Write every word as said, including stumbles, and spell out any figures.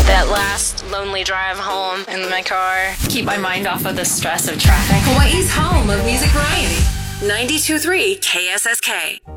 That last lonely drive home in my car. Keep my mind off of the stress of traffic. Hawaii's home of music variety. ninety-two point three K S S K.